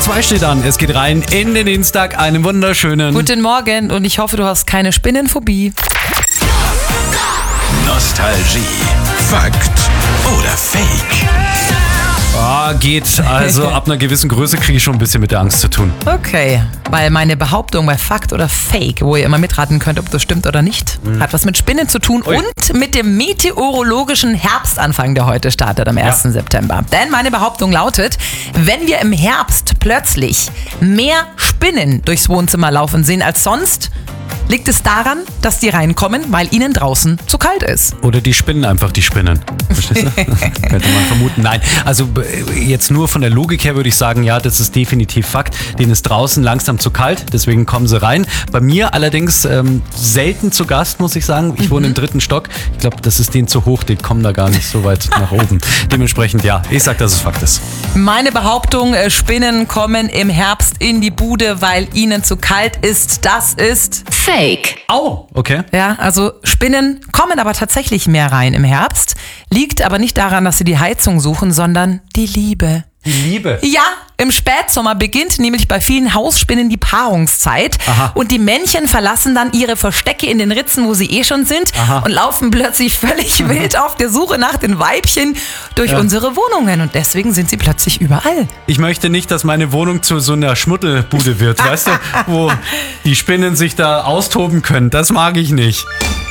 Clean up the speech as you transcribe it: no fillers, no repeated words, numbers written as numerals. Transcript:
2 steht an. Es geht rein in den Dienstag. Einen wunderschönen Guten Morgen und ich hoffe, du hast keine Spinnenphobie. Nostalgie. Fakt oder Fake? Geht. Also ab einer gewissen Größe kriege ich schon ein bisschen mit der Angst zu tun. Okay, weil meine Behauptung bei Fakt oder Fake, wo ihr immer mitraten könnt, ob das stimmt oder nicht, hat was mit Spinnen zu tun und mit dem meteorologischen Herbstanfang, der heute startet am 1. September. Denn meine Behauptung lautet, wenn wir im Herbst plötzlich mehr Spinnen durchs Wohnzimmer laufen sehen als sonst, liegt es daran, dass die reinkommen, weil ihnen draußen zu kalt ist. Oder die spinnen einfach die Spinnen. Verstehst du? Könnte man vermuten. Nein, also jetzt nur von der Logik her würde ich sagen, ja, das ist definitiv Fakt. Denen ist draußen langsam zu kalt, deswegen kommen sie rein. Bei mir allerdings selten zu Gast, muss ich sagen. Ich wohne im 3. Stock. Ich glaube, das ist denen zu hoch, die kommen da gar nicht so weit nach oben. Dementsprechend, ja, ich sag, dass es Fakt ist. Meine Behauptung, Spinnen kommen im Herbst in die Bude, weil ihnen zu kalt ist, das ist Fake. Oh, okay. Ja, also Spinnen kommen aber tatsächlich mehr rein im Herbst. Liegt aber nicht daran, dass sie die Heizung suchen, sondern die Liebe. Die Liebe. Ja, im Spätsommer beginnt nämlich bei vielen Hausspinnen die Paarungszeit. Aha. Und die Männchen verlassen dann ihre Verstecke in den Ritzen, wo sie eh schon sind. Aha. Und laufen plötzlich völlig wild auf der Suche nach den Weibchen durch unsere Wohnungen. Und deswegen sind sie plötzlich überall. Ich möchte nicht, dass meine Wohnung zu so einer Schmuddelbude wird, weißt du, wo die Spinnen sich da austoben können. Das mag ich nicht.